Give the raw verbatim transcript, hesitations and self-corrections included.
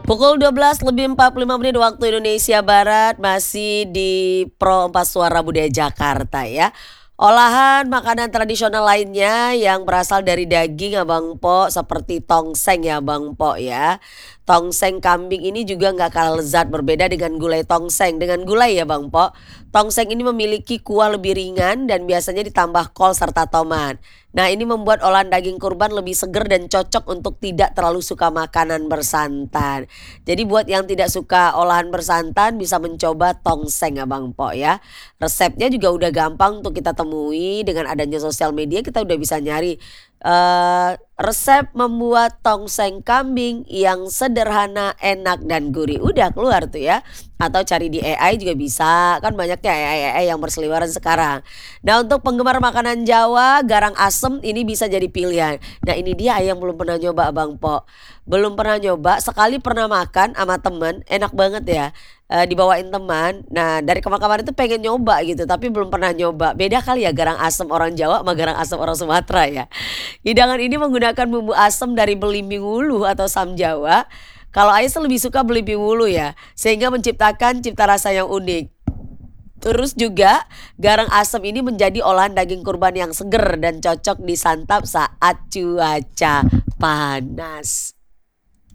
Pukul dua belas lebih empat puluh lima menit waktu Indonesia Barat, masih di Pro empat Suara Budaya Jakarta ya. Olahan makanan tradisional lainnya yang berasal dari daging Abang Po seperti tongseng ya Bang Po ya. Tongseng kambing ini juga nggak kalah lezat, berbeda dengan gulai tongseng. Dengan gulai ya Bang Po, tongseng ini memiliki kuah lebih ringan dan biasanya ditambah kol serta tomat. Nah, ini membuat olahan daging kurban lebih seger dan cocok untuk tidak terlalu suka makanan bersantan. Jadi buat yang tidak suka olahan bersantan bisa mencoba tongseng Abang Po ya. Resepnya juga udah gampang untuk kita temui, dengan adanya sosial media kita udah bisa nyari eh, resep membuat tongseng kambing yang sederhana, enak dan gurih. Udah keluar tuh ya. Atau cari di A I juga bisa, kan banyaknya A I-A I yang berseliweran sekarang. Nah, untuk penggemar makanan Jawa, garang asem ini bisa jadi pilihan. Nah, ini dia yang belum pernah nyoba Abang Po. Belum pernah nyoba, sekali pernah makan sama temen, enak banget ya. Eh, dibawain teman. Nah, dari kemarin-kemarin itu pengen nyoba gitu, tapi belum pernah nyoba. Beda kali ya garang asem orang Jawa sama garang asem orang Sumatera ya. Hidangan ini menggunakan bumbu asem dari belimbing wuluh atau sam Jawa. Kalau Ais lebih suka belimbing wuluh ya, sehingga menciptakan cipta rasa yang unik. Terus juga garang asem ini menjadi olahan daging kurban yang seger dan cocok disantap saat cuaca panas.